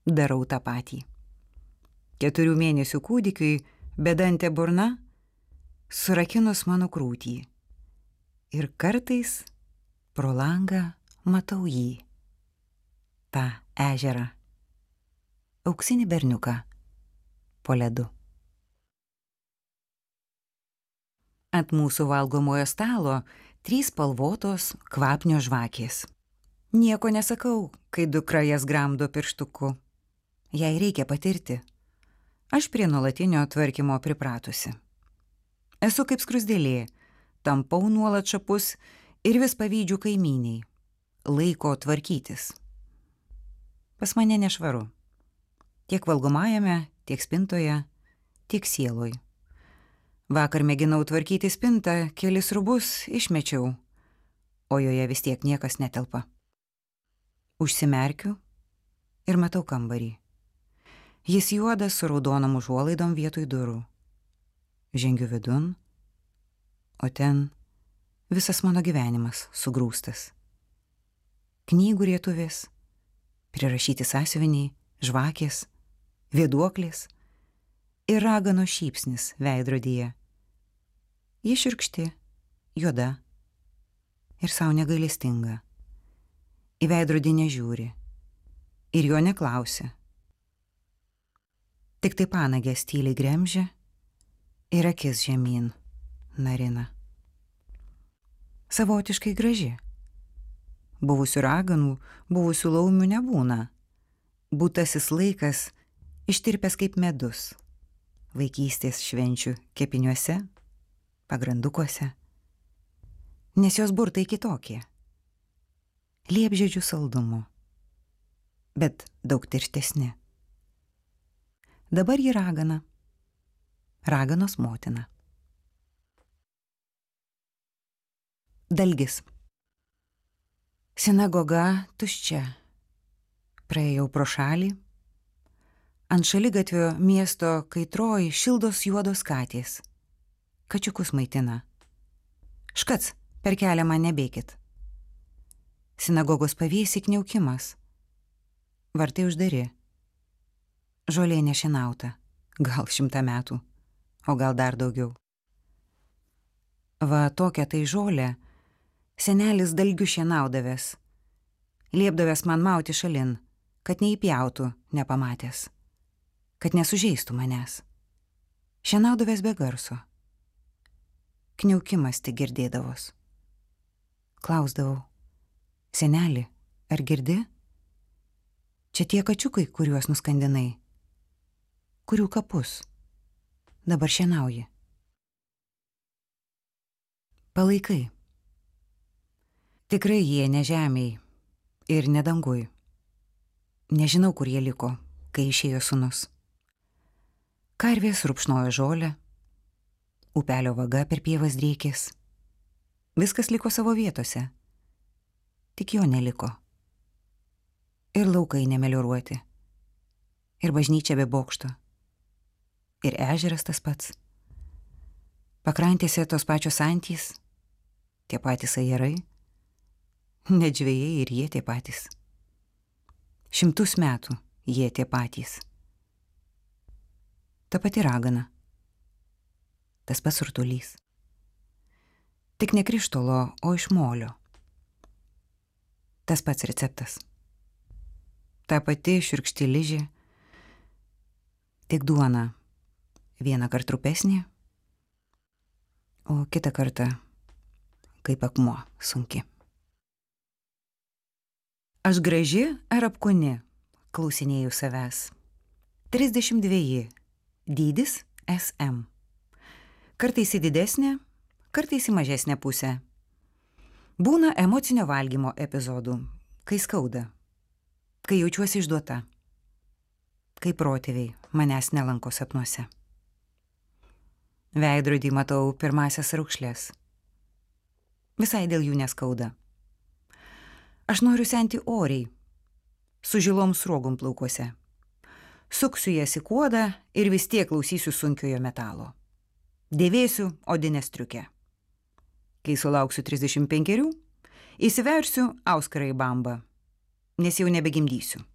darau tą patį. 4 mėnesių kūdikiui bedantė burna surakinus mano krūtį. Ir kartais pro langą matau jį, tą ežerą, auksinį berniuką po ledu. Ant mūsų valgomojo stalo 3 spalvotos kvapnios žvakės. Nieko nesakau, kai dukra jas gramdo pirštuku. Jai reikia patirti. Aš prie nuolatinio tvarkymo pripratusi. Esu kaip skruzdėlė, tampau nuolat šapus ir vis pavydžiu kaimyniai. Laiko tvarkytis. Pas mane nešvaru. Tiek valgomajame, tiek spintoje, tiek sieloj. Vakar mėginau tvarkyti spintą, kelis rūbus išmečiau, o joje vis tiek niekas netelpa. Užsimerkiu ir matau kambarį. Jis juodas su raudonom užuolaidom vietoj durų. Žengiu vidun, o ten visas mano gyvenimas sugrūstas. Knygų rietuvės, prirašyti sąsiuviniai, žvakės, vėduoklės ir ragano šypsnis veidrodyje. Ji šiurkšti, juoda ir sau negailestinga. Į veidrodį nežiūri ir jo neklausia. Tik tai panagės tyliai gremžia ir akis žemyn narina. Savotiškai graži. Buvusių raganų, buvusių laumių nebūna. Būtasis laikas ištirpęs kaip medus. Vaikystės švenčių kepiniuose, pagrandukuose. Nes jos burtai kitokie. Liepžiedžių saldumu, bet daug tirštesni. Dabar ji ragana. Raganos motina. Dalgis. Sinagoga tuščia. Praėjau pro šalį. Ant šaligatvio miesto kaitroj šildos juodos katės. Kačiukus maitina. Škac, per kelią man nebėkit. Sinagogos pavėsį kniaukimas. Vartai uždari. Žolė nešinauta. Gal 100 metų, o gal dar daugiau. Va tokią tai žolę senelis dalgiu šienaudavęs. Liepdavęs man mauti šalin, kad neįpjautų nepamatęs. Kad nesužeistų manęs. Šienaudavęs be garso. Kniaukimas tik girdėdavos. Klausdavau, seneli, ar girdi? Čia tie kačiukai, kuriuos nuskandinai. Kurių kapus dabar šienauji. Palaikai. Tikrai jie ne žemėj ir ne dangui. Nežinau, kur jie liko, kai išėjo sūnus. Karvės rupšnojo žolę, upelio vaga per pievas driekės. Viskas liko savo vietose. Tik jo neliko. Ir laukai nemelioruoti. Ir bažnyčia be bokšto. Ir ežeras tas pats. Pakrantėse tos pačios antys, tie patys ajerai, net žvejai ir jie tie patys. 100 metų jie tie patys. Ta pati ragana. Tas pats rutulys. Tik ne krištolo, o iš molio. Tas pats receptas. Ta pati šiurkšti ližė. Tik duona. Vieną kartą trupesnė, o kitą kartą kaip akmuo sunki. Aš graži ar apkūni, klausinėjau savęs. 32. Dydis SM. Kartais į didesnę, kartais į mažesnę pusę. Būna emocinio valgymo epizodų, kai skauda, kai jaučiuosi išduota, kai protėviai manęs nelanko sapnuose. Veidrodį matau pirmasias raukšlės. Visai dėl jų neskauda. Aš noriu senti oriai, su žilom sruogom plaukuose. Suksiu jas į kuodą ir vis tiek klausysiu sunkiojo metalo. Dėvėsiu odinę striukę. Kai sulauksiu 35, įsiversiu auskarą į bambą, nes jau nebegimdysiu.